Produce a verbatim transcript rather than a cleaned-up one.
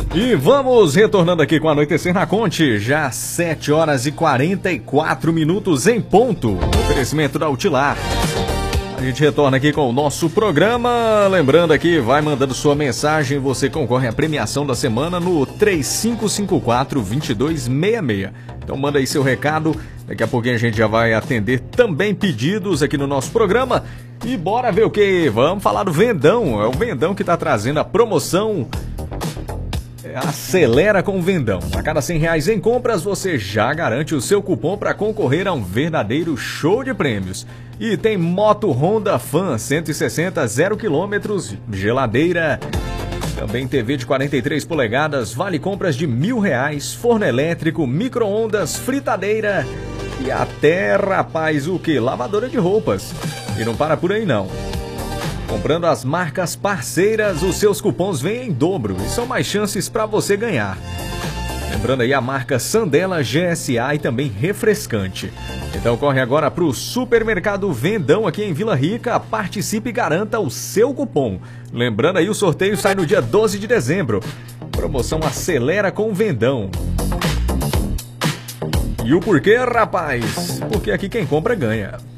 E vamos retornando aqui com Anoitecer na Conte, já sete horas e quarenta e quatro minutos em ponto. Oferecimento da Utilar. A gente retorna aqui com o nosso programa. Lembrando aqui, vai mandando sua mensagem, você concorre à premiação da semana no três cinco cinco quatro, dois dois seis seis. Então manda aí seu recado, daqui a pouquinho a gente já vai atender também pedidos aqui no nosso programa. E bora ver o que? Vamos falar do Vendão, é o Vendão que está trazendo a promoção Acelera com o Vendão. A cada cem reais em compras, você já garante o seu cupom para concorrer a um verdadeiro show de prêmios. E tem moto Honda Fan cento e sessenta, zero quilômetros, geladeira, também T V de quarenta e três polegadas, vale compras de mil reais, forno elétrico, micro-ondas, fritadeira e até, rapaz, o que? Lavadora de roupas. E não para por aí não. Comprando as marcas parceiras, os seus cupons vêm em dobro e são mais chances para você ganhar. Lembrando aí a marca Sandela, G S A e também Refrescante. Então corre agora para o Supermercado Vendão aqui em Vila Rica, participe e garanta o seu cupom. Lembrando aí, o sorteio sai no dia doze de dezembro. Promoção Acelera com o Vendão. E o porquê, rapaz? Porque aqui quem compra ganha.